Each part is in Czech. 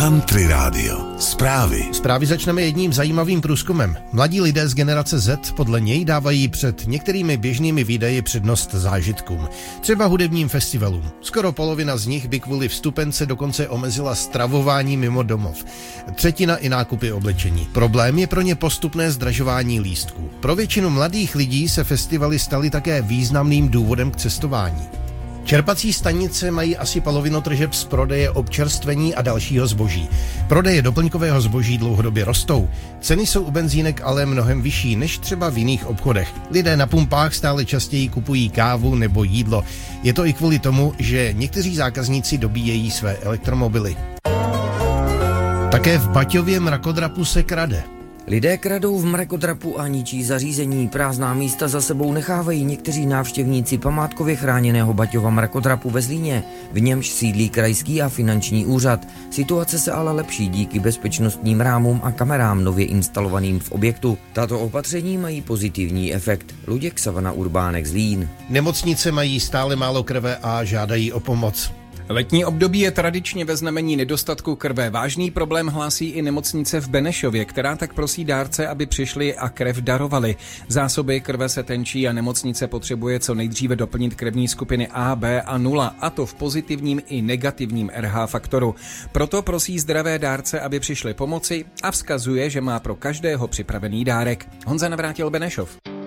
Country Radio. Zprávy začneme jedním zajímavým průzkumem. Mladí lidé z generace Z podle něj dávají před některými běžnými výdaji přednost zážitkům. Třeba hudebním festivalům. Skoro polovina z nich by kvůli vstupence dokonce omezila stravování mimo domov. Třetina i nákupy oblečení. Problém je pro ně postupné zdražování lístků. Pro většinu mladých lidí se festivaly staly také významným důvodem k cestování. Čerpací stanice mají asi polovinu tržeb z prodeje občerstvení a dalšího zboží. Prodeje doplňkového zboží dlouhodobě rostou. Ceny jsou u benzínek ale mnohem vyšší než třeba v jiných obchodech. Lidé na pumpách stále častěji kupují kávu nebo jídlo. Je to i kvůli tomu, že někteří zákazníci dobíjejí své elektromobily. Také v Baťově mrakodrapu se krade. Lidé kradou v mrakodrapu a ničí zařízení. Prázdná místa za sebou nechávají někteří návštěvníci památkově chráněného Baťova mrakodrapu ve Zlíně. V němž sídlí krajský a finanční úřad. Situace se ale lepší díky bezpečnostním rámům a kamerám nově instalovaným v objektu. Tato opatření mají pozitivní efekt. Luděk Savana Urbánek, Zlín. Nemocnice mají stále málo krve a žádají o pomoc. Letní období je tradičně ve znamení nedostatku krve. Vážný problém hlásí i nemocnice v Benešově, která tak prosí dárce, aby přišli a krev darovali. Zásoby krve se tenčí a nemocnice potřebuje co nejdříve doplnit krevní skupiny A, B a 0, a to v pozitivním i negativním RH faktoru. Proto prosí zdravé dárce, aby přišli pomoci, a vzkazuje, že má pro každého připravený dárek. Honza Navrátil, Benešov.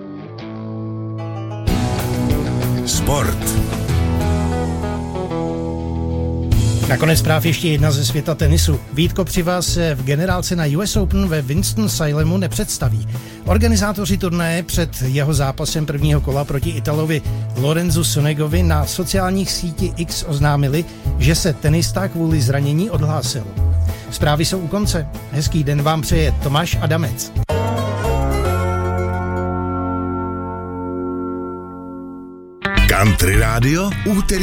Sport. Nakonec zpráv ještě jedna ze světa tenisu. Vítko Přiva se v generálce na US Open ve Winston-Salemu nepředstaví. Organizátoři turnaje před jeho zápasem prvního kola proti Italovi Lorenzu Sonegovi na sociálních síti X oznámili, že se tenista kvůli zranění odhlásil. Zprávy jsou u konce. Hezký den vám přeje Tomáš Adamec. Country Radio, úterý